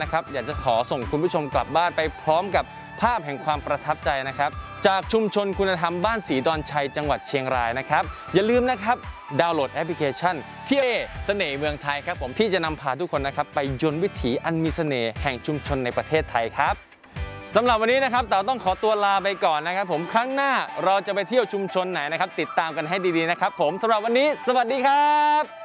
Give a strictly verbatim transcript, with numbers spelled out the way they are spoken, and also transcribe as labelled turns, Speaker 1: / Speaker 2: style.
Speaker 1: นะครับอยากจะขอส่งคุณผู้ชมกลับบ้านไปพร้อมกับภาพแห่งความประทับใจนะครับจากชุมชนคุณธรรมบ้านศรีดอนชัยจังหวัดเชียงรายนะครับอย่าลืมนะครับดาวน์โหลดแอปพลิเคชันเที่ยวเสน่ห์เมืองไทยครับผมที่จะนำพาทุกคนนะครับไปยนต์วิถีอันมีเสน่ห์แห่งชุมชนในประเทศไทยครับสำหรับวันนี้นะครับเต๋าต้องขอตัวลาไปก่อนนะครับผมครั้งหน้าเราจะไปเที่ยวชุมชนไหนนะครับติดตามกันให้ดีๆนะครับผมสำหรับวันนี้สวัสดีครับ